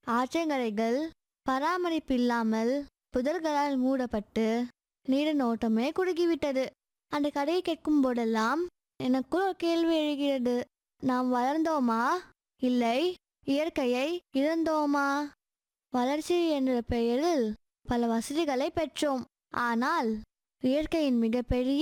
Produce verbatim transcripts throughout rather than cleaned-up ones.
ஆற்றங்கரைகள் பராமரிப்பு இல்லாமல் புதர்களால் மூடப்பட்டு நீரின் ஓட்டமே குறுகிவிட்டது. அந்த கதையை கேட்கும் போதெல்லாம் எனக்குள் ஒரு கேள்வி எழுகிறது. நாம் வளர்ந்தோமா, இல்லை இயற்கையை இழந்தோமா? வளர்ச்சி என்ற பெயரில் பல வசதிகளை பெற்றோம். ஆனால் இயற்கையின் மிகப்பெரிய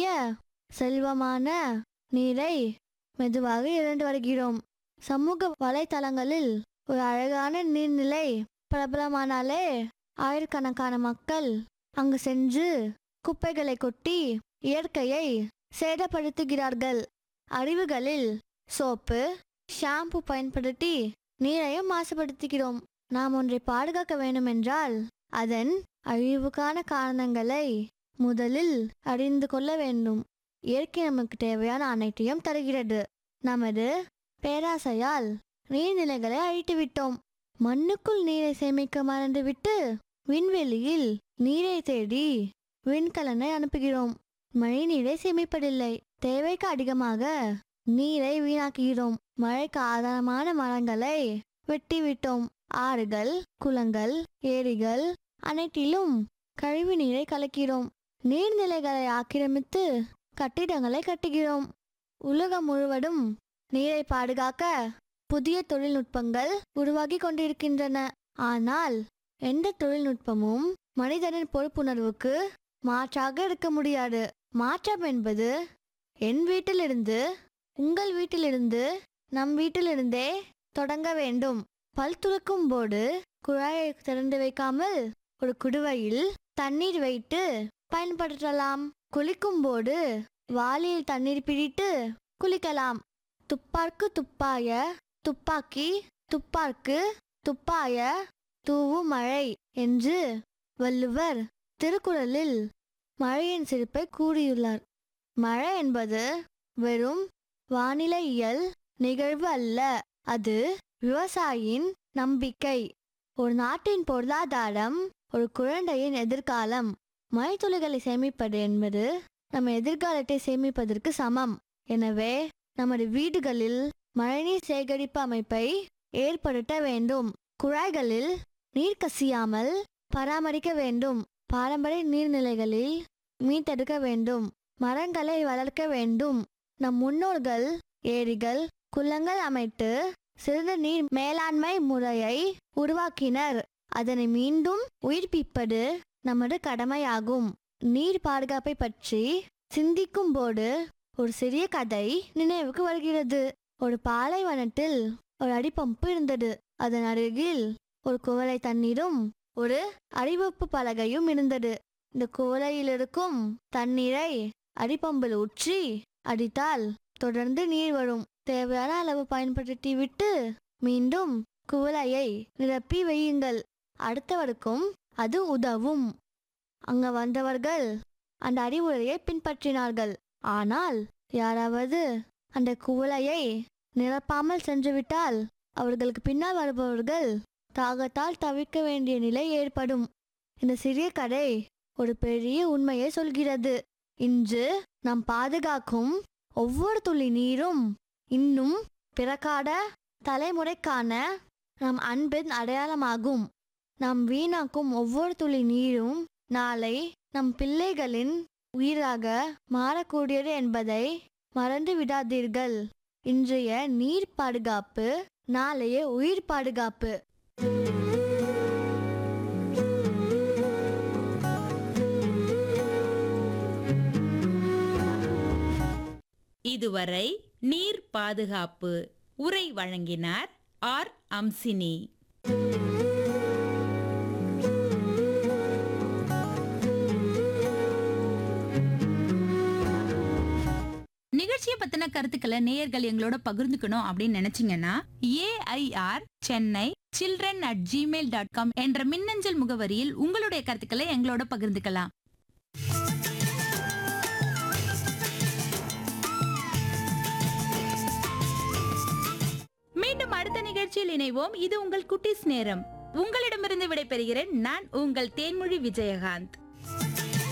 செல்வமான நீரை மெதுவாக இழந்து வருகிறோம். சமூக வலைத்தளங்களில் ஒரு அழகான நீர்நிலை பிரபலமானாலே ஆயிரக்கணக்கான மக்கள் அங்கு சென்று குப்பைகளை கொட்டி இயற்கையை சேதப்படுத்துகிறார்கள். அருவிகளில் சோப்பு ஷாம்பு பயன்படுத்தி நீரையும் மாசுபடுத்துகிறோம். நாம் ஒன்றை பாதுகாக்க வேண்டுமென்றால் அதன் அழிவுக்கான காரணங்களை முதலில் அறிந்து கொள்ள வேண்டும். இயற்கை நமக்கு தேவையான அனைத்தையும் தருகிறது. நமது பேராசையால் நீர்நிலைகளை அழித்துவிட்டோம். மண்ணுக்குள் நீரை சேமிக்க மறந்துவிட்டு விண்வெளியில் நீரை தேடி விண்கலனை அனுப்புகிறோம். மழை நீரை சேமிப்பதில்லை. தேவைக்கு அதிகமாக நீரை வீணாக்குகிறோம். மழைக்கு ஆதாரமான மரங்களை வெட்டிவிட்டோம். ஆறுகள், குளங்கள், ஏரிகள் அனைத்திலும் கழிவு நீரை கலக்கிறோம். நீர்நிலைகளை ஆக்கிரமித்து கட்டிடங்களை கட்டுகிறோம். உலகம் முழுவதும் நீரை பாதுகாக்க புதிய தொழில்நுட்பங்கள் உருவாகி கொண்டிருக்கின்றன. ஆனால் எந்த தொழில்நுட்பமும் மனிதனின் பொறுப்புணர்வுக்கு மாற்றாக இருக்க முடியாது. மாற்றம் என்பது என் வீட்டிலிருந்து, உங்கள் வீட்டிலிருந்து, நம் வீட்டிலிருந்தே தொடங்க வேண்டும். பல் துலக்கும் போது குழாயை திறந்து வைக்காமல் ஒரு குடுவையில் தண்ணீர் வைத்து பயன்படுத்தலாம். குளிக்கும் போது வாளியில் தண்ணீர் பிடித்து குளிக்கலாம். துப்பார்க்கு துப்பாய துப்பாக்கி, துப்பார்க்கு துப்பாய தூவும் மழை என்று வள்ளுவர் திருக்குறளில் மழையின் சிறப்பை கூறியுள்ளார். மழை என்பது வெறும் வானிலையியல் நிகழ்வு அல்ல, அது விவசாயியின் நம்பிக்கை, ஒரு நாட்டின் பொருளாதாரம், ஒரு குழந்தையின் எதிர்காலம். மழைத்துளிகளை சேமிப்பது என்பது நம்ம எதிர்காலத்தை சேமிப்பதற்கு சமம். எனவே நமது வீடுகளில் மழைநீர் சேகரிப்பு அமைப்பை ஏற்படுத்த வேண்டும். குழாய்களில் நீர் கசியாமல் பராமரிக்க வேண்டும். பாரம்பரிய நீர்நிலைகளில் மீட்டெடுக்க வேண்டும். மரங்களை வளர்க்க வேண்டும். நம் முன்னோர்கள் ஏரிகள், குளங்கள் அமைத்து சிறந்த நீர் மேலாண்மை முறையை உருவாக்கினர். அதனை மீண்டும் உயிர்ப்பிப்பது நமது கடமையாகும். நீர் பாதுகாப்பை பற்றி சிந்திக்கும் போது ஒரு சிறிய கதை நினைவுக்கு வருகிறது. ஒரு பாலைவனத்தில் ஒரு அடிப்பம்பு இருந்தது. அதன் அருகில் ஒரு குவளை தண்ணீரும் ஒரு அறிவிப்பு பலகையும் இருந்தது. இந்த குவளையில் இருக்கும் தண்ணீரை அடிப்பம்பில் ஊற்றி அடித்தால் தொடர்ந்து நீர் வரும். தேவையான அளவு பயன்படுத்தி விட்டு மீண்டும் குவளையை நிரப்பி வையுங்கள். அடுத்தவருக்கும் அது உதவும். அங்க வந்தவர்கள் அந்த அறிவுரையை பின்பற்றினார்கள். ஆனால் யாராவது அந்த குவளையை நிரப்பாமல் சென்றுவிட்டால் அவர்களுக்கு பின்னால் வருபவர்கள் தாகத்தால் தவிர்க்க வேண்டிய நிலை ஏற்படும். இந்த சிறிய கதை ஒரு பெரிய உண்மையை சொல்கிறது. இன்று நாம் பாதுகாக்கும் ஒவ்வொரு துளி நீரும் இன்னும் பிறக்காத தலைமுறைக்கான நம் அன்பின் அடையாளமாகும். நாம் வீணாக்கும் ஒவ்வொரு துளி நீரும் நாளை நம் பிள்ளைகளின் உயிராக மாறக்கூடியது என்பதை மறந்து விடாதீர்கள். இன்றைய நீர் பாதுகாப்பு நாளைய உயிர் பாதுகாப்பு. இதுவரை நீர் பாதுகாப்பு உரை வழங்கினார் ஆர் அம்சினி. நிகழ்ச்சியை பத்தின கருத்துக்களை நேயர்கள் எங்களோட பகிர்ந்துக்கணும் அப்படின்னு நினைச்சீங்கன்னா AIR Chennai children at Gmail dot com என்ற மின்னஞ்சல் முகவரியில் உங்களுடைய கருத்துக்களை எங்களோட பகிர்ந்துக்கலாம். மீண்டும் அடுத்த நிகழ்ச்சியில் இணைவோம். இது உங்கள் குட்டீஸ் நேரம். உங்களிடமிருந்து விடைபெறுகிறேன் நான், உங்கள் தேன்மொழி விஜயகாந்த்.